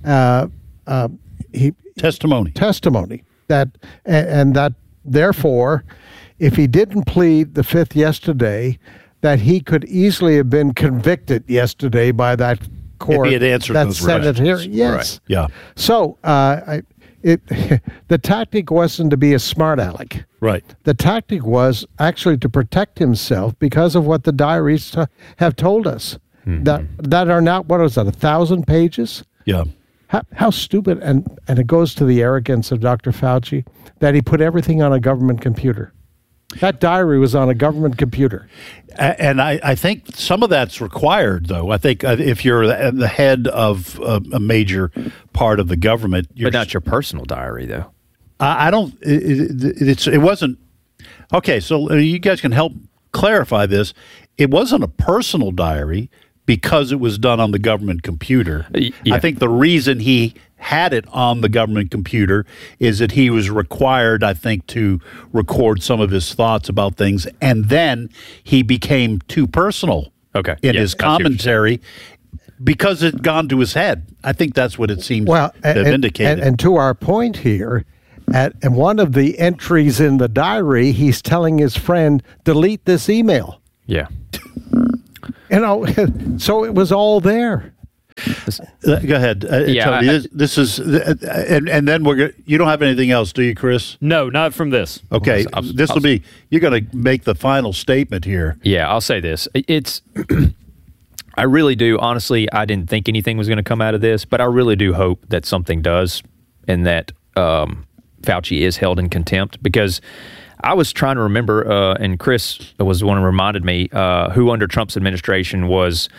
Speaker 13: testimony that and that therefore, if he didn't plead the Fifth yesterday, that he could easily have been convicted yesterday by that court.
Speaker 12: If he had answered
Speaker 13: that
Speaker 12: those
Speaker 13: Senate
Speaker 12: questions.
Speaker 13: hearing. Yes.
Speaker 12: Right. Yeah.
Speaker 13: So the tactic wasn't to be a smart aleck.
Speaker 12: Right.
Speaker 13: The tactic was actually to protect himself because of what the diaries have told us. That are now, what is that, 1,000 pages?
Speaker 12: Yeah.
Speaker 13: How stupid, and it goes to the arrogance of Dr. Fauci, that he put everything on a government computer. That diary was on a government computer.
Speaker 12: And I think some of that's required, though. I think if you're the head of a major part of the government.
Speaker 15: But not your personal diary, though.
Speaker 12: I don't, it wasn't. Okay, so you guys can help clarify this. It wasn't a personal diary because it was done on the government computer.
Speaker 15: Yeah.
Speaker 12: I think the reason he had it on the government computer is that he was required, I think, to record some of his thoughts about things, and then he became too personal in his commentary because it had gone to his head. I think that's what it seems to have indicated.
Speaker 13: And to our point here, and one of the entries in the diary, he's telling his friend, delete this email.
Speaker 15: Yeah.
Speaker 13: So it was all there.
Speaker 12: Go ahead. Tony, this is, and then you don't have anything else, do you, Chris?
Speaker 14: No, not from this.
Speaker 12: Okay, this will be, you're going to make the final statement here.
Speaker 15: Yeah, I'll say this. I really do. Honestly, I didn't think anything was going to come out of this, but I really do hope that something does and that Fauci is held in contempt, because I was trying to remember, and Chris was the one who reminded me, who under Trump's administration was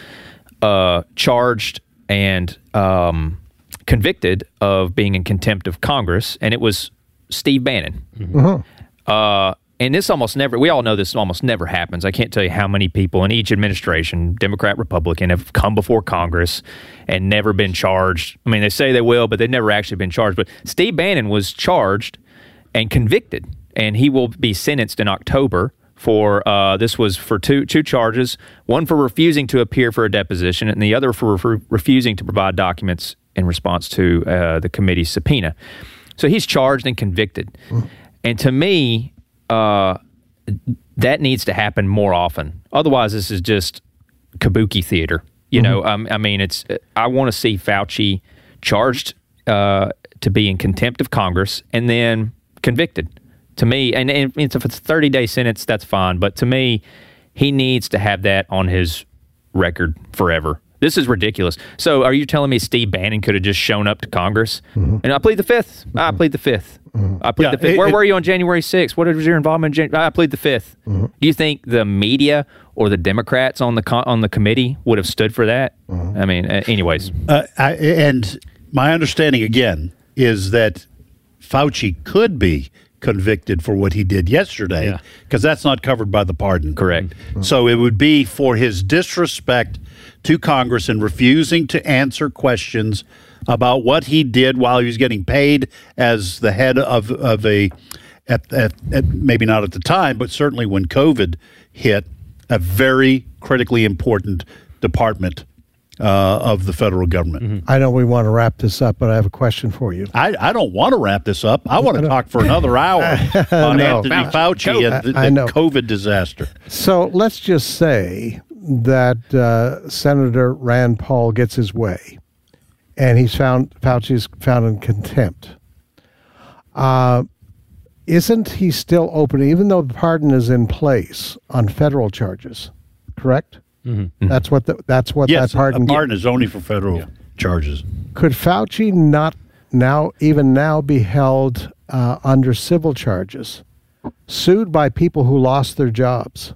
Speaker 15: charged and convicted of being in contempt of Congress, and it was Steve Bannon. Mm-hmm. And this almost never, we all know this almost never happens. I can't tell you how many people in each administration, Democrat, Republican, have come before Congress and never been charged. I mean, they say they will, but they've never actually been charged. But Steve Bannon was charged and convicted, and he will be sentenced in October for, this was for two charges, one for refusing to appear for a deposition and the other for refusing to provide documents in response to the committee's subpoena. So he's charged and convicted. And to me, that needs to happen more often. Otherwise, this is just kabuki theater. You know, I mean, I want to see Fauci charged to be in contempt of Congress and then convicted. To me, and if it's a 30-day sentence, that's fine. But to me, he needs to have that on his record forever. This is ridiculous. So are you telling me Steve Bannon could have just shown up to Congress? And I plead the fifth. I plead the fifth. I plead the fifth. Where were you on January 6th? What was your involvement in January? I plead the fifth. Do you think the media or the Democrats on the committee would have stood for that? I mean, anyways.
Speaker 12: And my understanding, again, is that Fauci could be convicted for what he did yesterday, because that's not covered by the pardon.
Speaker 15: Correct.
Speaker 12: So it would be for his disrespect to Congress and refusing to answer questions about what he did while he was getting paid as the head of a, maybe not at the time, but certainly when COVID hit, a very critically important department of the federal government.
Speaker 13: I know we want to wrap this up, but I have a question for you.
Speaker 12: I don't want to wrap this up. I want to talk for another hour on Anthony Fauci and the COVID disaster.
Speaker 13: So let's just say that Senator Rand Paul gets his way, and Fauci's found in contempt. Isn't he still open, even though the pardon is in place on federal charges? Correct. That's what that pardon.
Speaker 12: A pardon is only for federal charges.
Speaker 13: Could Fauci not now be held under civil charges, sued by people who lost their jobs?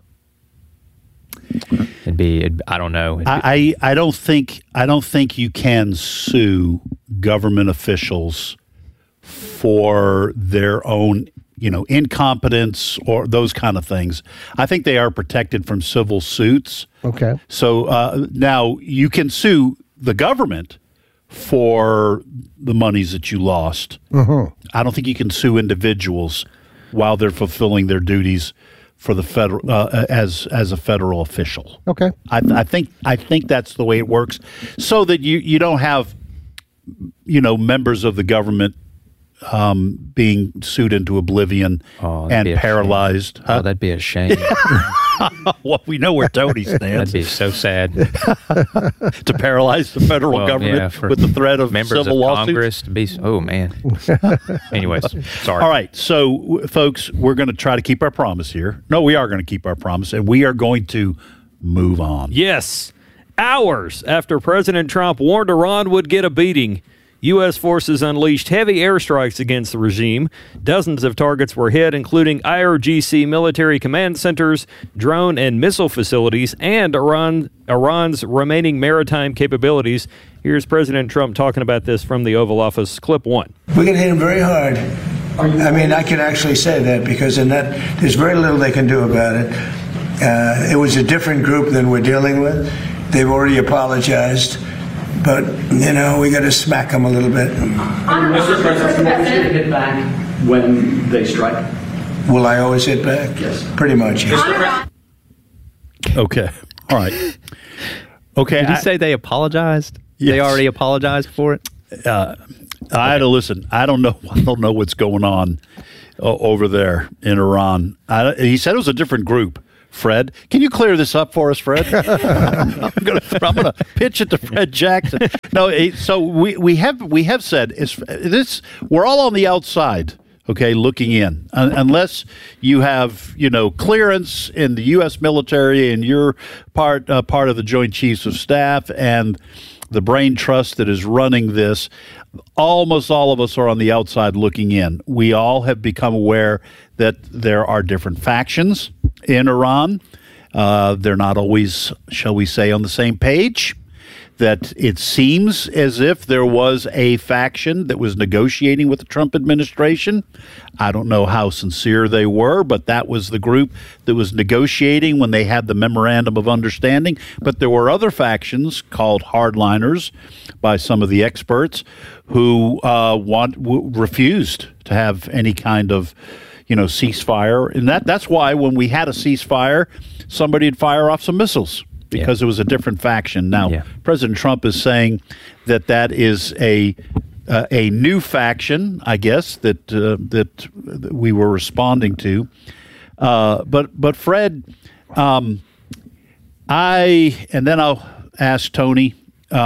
Speaker 15: I don't know.
Speaker 12: I don't think you can sue government officials for their own, incompetence or those kind of things. I think they are protected from civil suits.
Speaker 13: Okay.
Speaker 12: So now you can sue the government for the monies that you lost. I don't think you can sue individuals while they're fulfilling their duties for the federal as a federal official.
Speaker 13: Okay.
Speaker 12: I think that's the way it works, so that you don't have members of the government being sued into oblivion and paralyzed.
Speaker 15: That'd be a shame.
Speaker 12: Well, we know where Tony stands.
Speaker 15: That'd be so sad.
Speaker 12: To paralyze the federal government with the threat of
Speaker 15: members
Speaker 12: civil
Speaker 15: of
Speaker 12: lawsuits.
Speaker 15: Congress to be. Oh man. Anyways, sorry.
Speaker 12: All right, so folks, we're going to try to keep our promise here. No, we are going to keep our promise, and we are going to move on.
Speaker 14: Yes. Hours after President Trump warned Iran would get a beating, U.S. forces unleashed heavy airstrikes against the regime. Dozens of targets were hit, including IRGC military command centers, drone and missile facilities, and Iran's remaining maritime capabilities. Here's President Trump talking about this from the Oval Office. Clip 1.
Speaker 19: We're going to hit him very hard. I mean, I can actually say that because in that there's very little they can do about it. It was a different group than we're dealing with. They've already apologized. But, we got to smack them a little bit.
Speaker 20: Mr. President, what should hit back when they strike?
Speaker 19: Will I always hit back?
Speaker 20: Yes.
Speaker 19: Pretty much, yes.
Speaker 12: Okay. All right. Okay.
Speaker 15: Did you say they apologized?
Speaker 12: Yes.
Speaker 15: They already apologized for it?
Speaker 12: I had to listen. I don't know what's going on over there in Iran. He said it was a different group Fred. Can you clear this up for us, Fred? I'm gonna pitch it to Fred Jackson. No, so we have said this. We're all on the outside, okay, looking in, unless you have clearance in the U.S. military and you're part of the Joint Chiefs of Staff and the brain trust that is running this. Almost all of us are on the outside looking in. We all have become aware that there are different factions in Iran. They're not always, shall we say, on the same page. That it seems as if there was a faction that was negotiating with the Trump administration. I don't know how sincere they were, but that was the group that was negotiating when they had the memorandum of understanding. But there were other factions called hardliners by some of the experts who refused to have any kind of ceasefire. And that's why when we had a ceasefire, somebody would fire off some missiles. Because it was a different faction. Now, President Trump is saying that is a new faction, I guess, that we were responding to. But Fred, and then I'll ask Tony.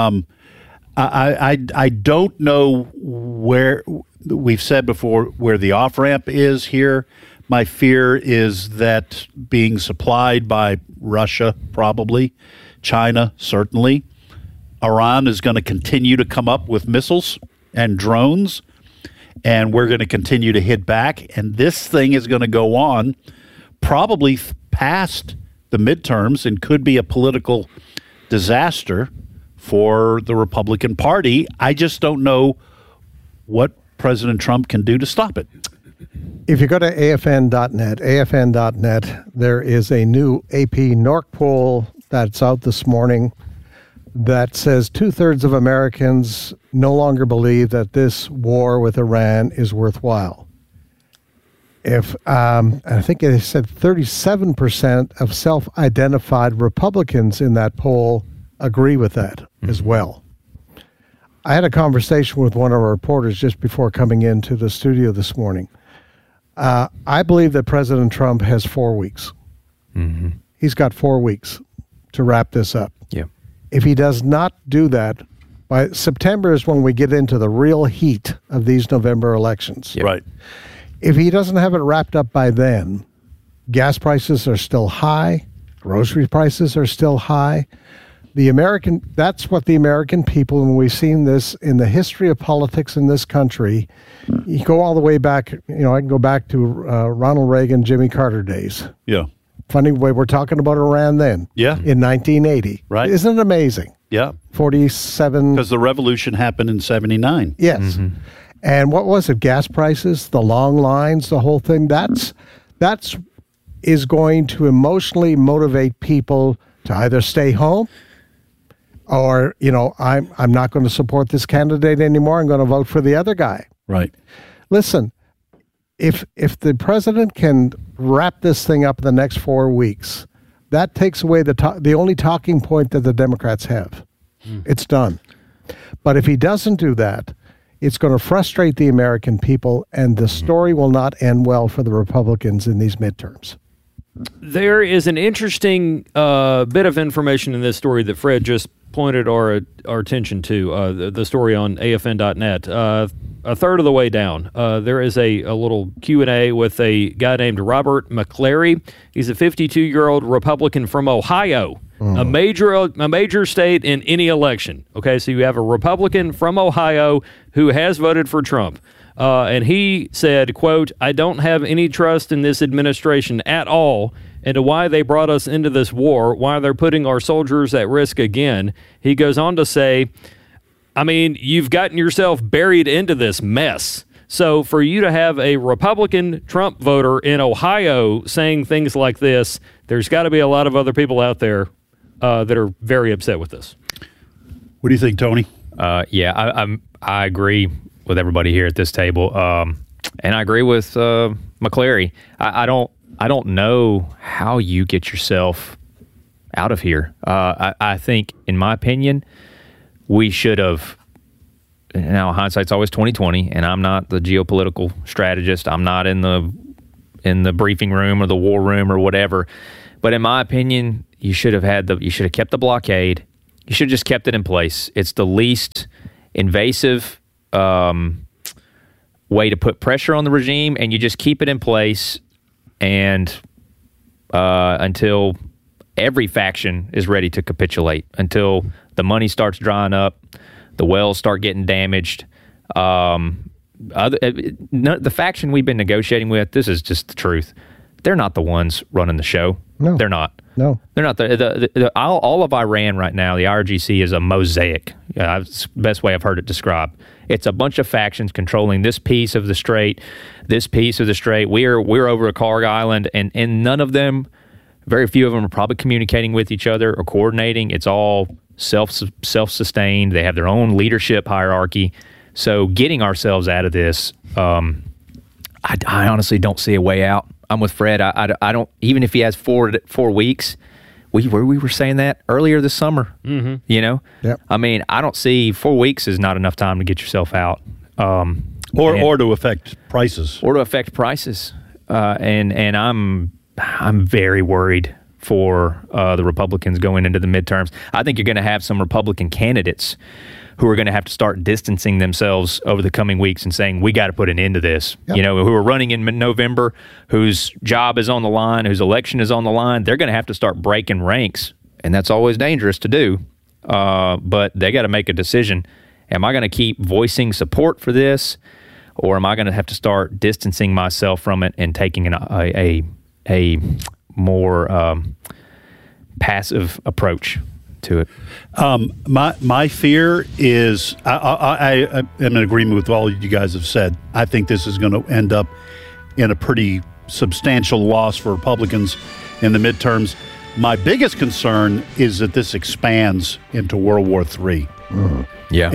Speaker 12: I don't know where we've said before where the off ramp is here. My fear is that being supplied by Russia, probably, China, certainly, Iran is going to continue to come up with missiles and drones, and we're going to continue to hit back. And this thing is going to go on probably past the midterms and could be a political disaster for the Republican Party. I just don't know what President Trump can do to stop it.
Speaker 13: If you go to afn.net, there is a new AP NORC poll that's out this morning that says 2/3 of Americans no longer believe that this war with Iran is worthwhile. I think it said 37% of self-identified Republicans in that poll agree with that as well. I had a conversation with one of our reporters just before coming into the studio this morning. I believe that President Trump has 4 weeks. Mm-hmm. He's got 4 weeks to wrap this up.
Speaker 15: Yeah.
Speaker 13: If he does not do that, by September is when we get into the real heat of these November elections.
Speaker 12: Yep. Right.
Speaker 13: If he doesn't have it wrapped up by then, gas prices are still high, grocery prices are still high. That's what the American people, and we've seen this in the history of politics in this country. You go all the way back, I can go back to Ronald Reagan, Jimmy Carter days.
Speaker 12: Yeah.
Speaker 13: Funny way we're talking about Iran then.
Speaker 12: Yeah.
Speaker 13: In 1980.
Speaker 12: Right.
Speaker 13: Isn't it amazing?
Speaker 12: Yeah.
Speaker 13: 47.
Speaker 12: Because the revolution happened in 79.
Speaker 13: Yes.
Speaker 12: Mm-hmm.
Speaker 13: And what was it? Gas prices, the long lines, the whole thing. That's is going to emotionally motivate people to either stay home or, I'm not going to support this candidate anymore. I'm going to vote for the other guy.
Speaker 12: Right.
Speaker 13: Listen, if the president can wrap this thing up in the next 4 weeks, that takes away the only talking point that the Democrats have. It's done. But if he doesn't do that, it's going to frustrate the American people, and the story will not end well for the Republicans in these midterms.
Speaker 14: There is an interesting bit of information in this story that Fred just pointed our attention to, the story on afn.net. A third of the way down, there is a little Q&A with a guy named Robert McClary. He's a 52-year-old Republican from Ohio, a major state in any election. Okay, so you have a Republican from Ohio who has voted for Trump. And he said, quote, "I don't have any trust in this administration at all into why they brought us into this war, why they're putting our soldiers at risk again." He goes on to say, I mean, you've gotten yourself buried into this mess. So for you to have a Republican Trump voter in Ohio saying things like this, there's got to be a lot of other people out there that are very upset with this.
Speaker 12: What do you think, Tony?
Speaker 15: I agree with everybody here at this table, and I agree with McClary. I don't know how you get yourself out of here. I think, in my opinion, we should have. Now, hindsight's always 20/20, and I'm not the geopolitical strategist. I'm not in the briefing room or the war room or whatever. But in my opinion, you should have kept the blockade. You should have just kept it in place. It's the least invasive way to put pressure on the regime, and you just keep it in place and until every faction is ready to capitulate, until the money starts drying up, the wells start getting damaged. The faction we've been negotiating with, this is just the truth. They're not the ones running the show.
Speaker 13: No.
Speaker 15: They're not.
Speaker 13: No.
Speaker 15: They're not. All of Iran right now, the IRGC is a mosaic. It's the best way I've heard it described. It's a bunch of factions controlling this piece of the strait, this piece of the strait. We're over at Karg Island, and none of them, very few of them are probably communicating with each other or coordinating. It's all self-sustained. They have their own leadership hierarchy. So getting ourselves out of this, I honestly don't see a way out. I'm with Fred. I don't, even if he has 4 weeks, we were saying that earlier this summer.
Speaker 12: Mm-hmm.
Speaker 15: You know?
Speaker 13: Yep.
Speaker 15: I mean, I don't see 4 weeks is not enough time to get yourself out.
Speaker 12: Or to affect prices.
Speaker 15: Or to affect prices. And I'm very worried for the Republicans going into the midterms. I think you're going to have some Republican candidates who are going to have to start distancing themselves over the coming weeks and saying, we got to put an end to this. Yep. You know, who are running in November, whose job is on the line, whose election is on the line, they're going to have to start breaking ranks. And that's always dangerous to do. But they got to make a decision. Am I going to keep voicing support for this, or am I going to have to start distancing myself from it and taking a more passive approach to it?
Speaker 12: My fear is I am in agreement with all you guys have said. I think this is going to end up in a pretty substantial loss for Republicans in the midterms. My biggest concern is that this expands into World War III.
Speaker 15: Mm-hmm. Yeah,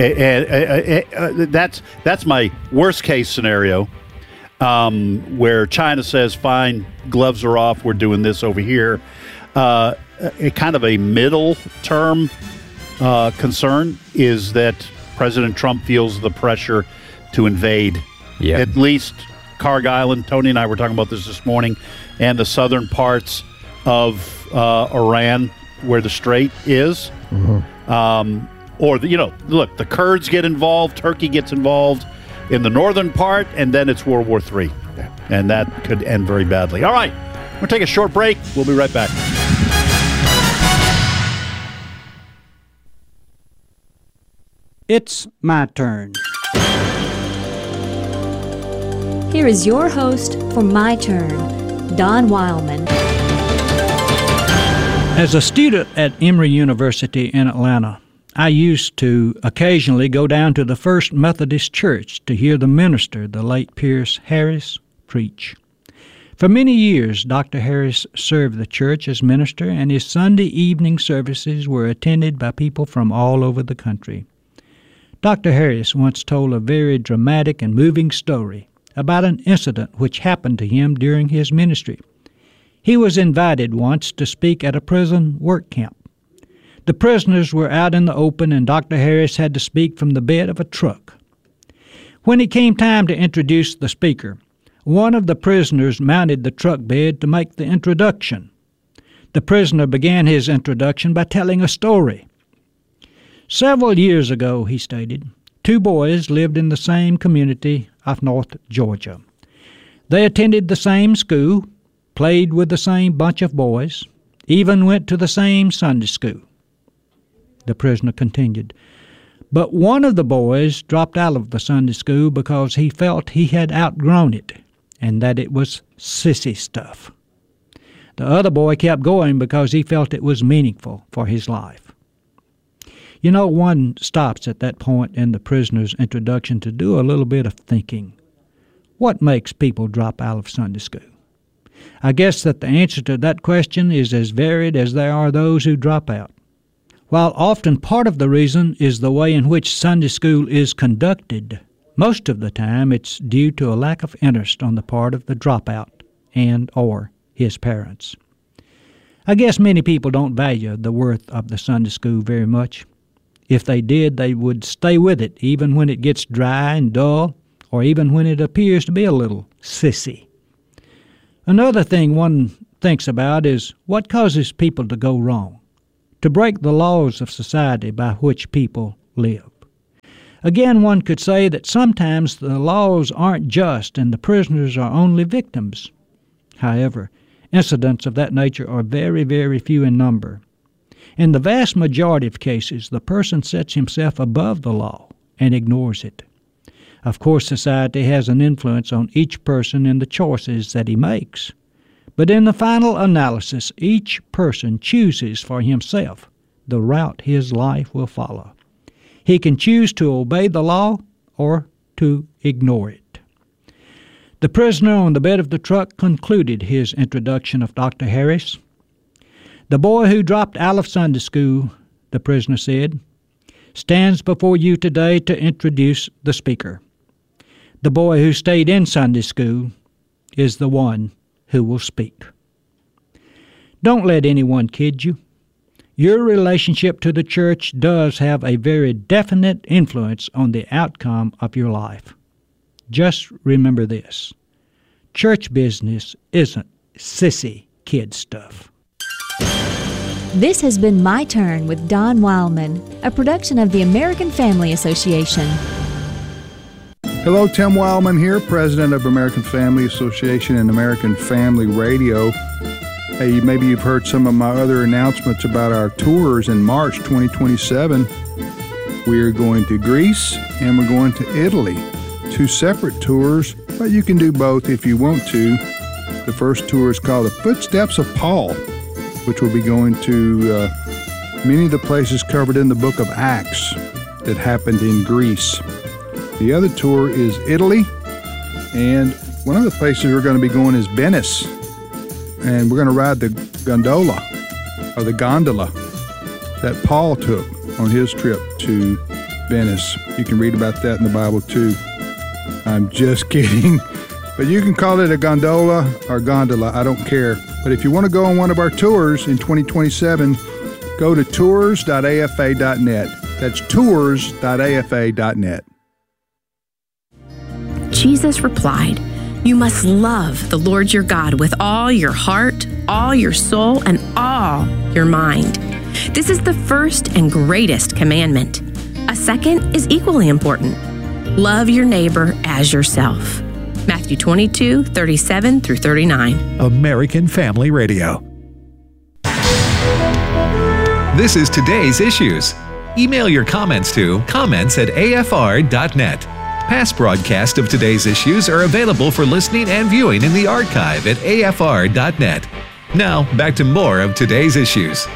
Speaker 12: that's my worst case scenario, where China says, "Fine, gloves are off. We're doing this over here." A kind of a middle term concern is that President Trump feels the pressure to invade at least Karg Island. Tony and I were talking about this morning, and the southern parts of Iran where the strait is. Mm-hmm. Look, the Kurds get involved, Turkey gets involved in the northern part, and then it's World War III. Yeah. And that could end very badly. All right, we're going to take a short break. We'll be right back.
Speaker 21: It's my turn.
Speaker 22: Here is your host for My Turn, Don Wildman.
Speaker 21: As a student at Emory University in Atlanta, I used to occasionally go down to the First Methodist Church to hear the minister, the late Pierce Harris, preach. For many years, Dr. Harris served the church as minister, and his Sunday evening services were attended by people from all over the country. Dr. Harris once told a very dramatic and moving story about an incident which happened to him during his ministry. He was invited once to speak at a prison work camp. The prisoners were out in the open, and Dr. Harris had to speak from the bed of a truck. When it came time to introduce the speaker, one of the prisoners mounted the truck bed to make the introduction. The prisoner began his introduction by telling a story. Several years ago, he stated, 2 boys lived in the same community of North Georgia. They attended the same school, played with the same bunch of boys, even went to the same Sunday school. The prisoner continued, but one of the boys dropped out of the Sunday school because he felt he had outgrown it and that it was sissy stuff. The other boy kept going because he felt it was meaningful for his life. You know, one stops at that point in the prisoner's introduction to do a little bit of thinking. What makes people drop out of Sunday school? I guess that the answer to that question is as varied as there are those who drop out. While often part of the reason is the way in which Sunday school is conducted, most of the time it's due to a lack of interest on the part of the dropout and or his parents. I guess many people don't value the worth of the Sunday school very much. If they did, they would stay with it even when it gets dry and dull, or even when it appears to be a little sissy. Another thing one thinks about is what causes people to go wrong, to break the laws of society by which people live. Again, one could say that sometimes the laws aren't just and the prisoners are only victims. However, incidents of that nature are very, very few in number. In the vast majority of cases, the person sets himself above the law and ignores it. Of course, society has an influence on each person in the choices that he makes. But in the final analysis, each person chooses for himself the route his life will follow. He can choose to obey the law or to ignore it. The prisoner on the bed of the truck concluded his introduction of Dr. Harris. The boy who dropped out of Sunday school, the prisoner said, stands before you today to introduce the speaker. The boy who stayed in Sunday school is the one who will speak. Don't let anyone kid you. Your relationship to the church does have a very definite influence on the outcome of your life. Just remember this. Church business isn't sissy kid stuff.
Speaker 22: This has been My Turn with Don Wildman, a production of the American Family Association.
Speaker 2: Hello, Tim Wildman here, president of American Family Association and American Family Radio. Hey, maybe you've heard some of my other announcements about our tours in March 2027. We're going to Greece and we're going to Italy. 2 separate tours, but you can do both if you want to. The first tour is called The Footsteps of Paul, which will be going to many of the places covered in the book of Acts that happened in Greece. The other tour is Italy, and one of the places we're going to be going is Venice. And we're going to ride the gondola that Paul took on his trip to Venice. You can read about that in the Bible too. I'm just kidding. But you can call it a gondola or gondola, I don't care. But if you want to go on one of our tours in 2027, go to tours.afa.net. That's tours.afa.net.
Speaker 4: Jesus replied, "You must love the Lord your God with all your heart, all your soul, and all your mind. This is the first and greatest commandment. A second is equally important. Love your neighbor as yourself." Matthew 22:37 through 39.
Speaker 8: American Family Radio. This is today's issues. Email your comments to comments@afr.net. Past broadcasts of today's issues are available for listening and viewing in the archive at afr.net. Now, back to more of today's issues.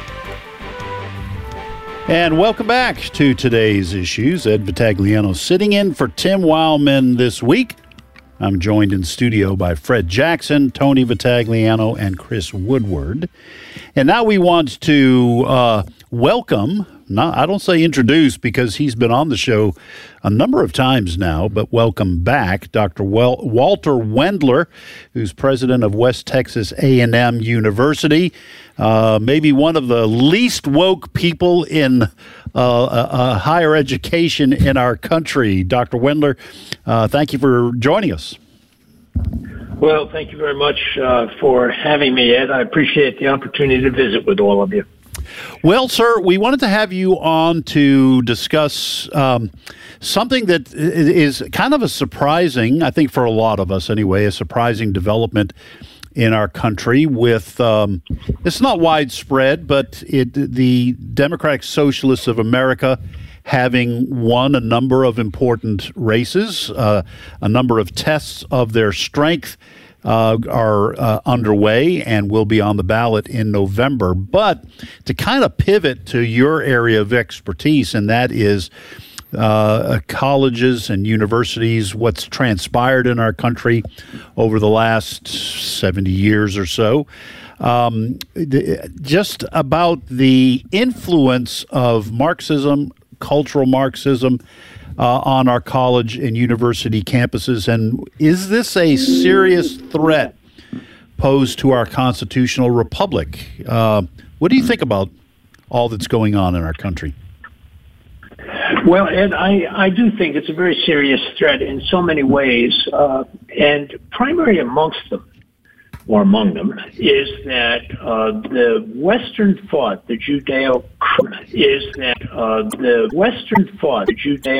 Speaker 12: And welcome back to today's issues. Ed Vitagliano sitting in for Tim Wildman this week. I'm joined in studio by Fred Jackson, Tony Vitagliano, and Chris Woodward. And now we want to welcome, I don't say introduce because he's been on the show a number of times now, but welcome back Dr. Walter Wendler, who's president of West Texas A&M University. Maybe one of the least woke people in higher education in our country. Dr. Wendler, thank you for joining us.
Speaker 23: Well, thank you very much for having me, Ed. I appreciate the opportunity to visit with all of you.
Speaker 12: Well, sir, we wanted to have you on to discuss something that is kind of a surprising, I think for a lot of us anyway, a surprising development in our country with, it's not widespread, but the Democratic Socialists of America having won a number of important races, a number of tests of their strength are underway and will be on the ballot in November. But to kind of pivot to your area of expertise, and that is colleges and universities, what's transpired in our country over the last 70 years or so, just about the influence of Marxism, cultural Marxism, on our college and university campuses. And is this a serious threat posed to our constitutional republic? What do you think about all that's going on in our country?
Speaker 23: Well, Ed, I do think it's a very serious threat in so many ways, and primary amongst them or among them, is that the Western thought, the Judeo